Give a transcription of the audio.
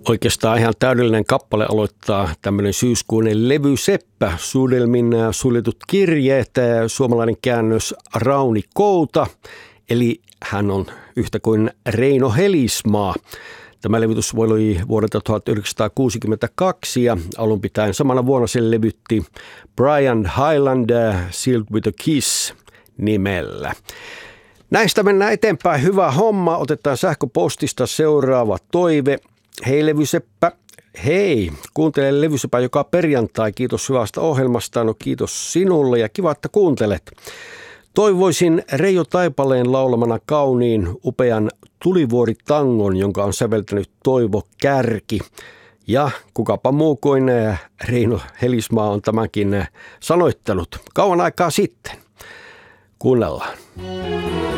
Oikeastaan ihan täydellinen kappale aloittaa tämmöinen syyskuinen levy Seppä, Suudelmin suljetut kirjeet, suomalainen käännös Rauni Kouta, eli hän on yhtä kuin Reino Helismaa. Tämä levytys oli vuodelta 1962 ja alun pitäen samana vuonna sen levytti Brian Hyland Sealed with a Kiss nimellä. Näistä mennään eteenpäin. Hyvä homma. Otetaan sähköpostista seuraava toive. Hei Levyseppä. Hei, kuuntelen Levyseppä joka perjantai. Kiitos hyvästä ohjelmasta. No kiitos sinulle ja kiva, että kuuntelet. Toivoisin Reijo Taipaleen laulamana kauniin upean Tulivuori-tangon, jonka on säveltänyt Toivo Kärki. Ja kukapa muu kuin Reino Helismaa on tämänkin sanoittanut kauan aikaa sitten. Kuunnellaan.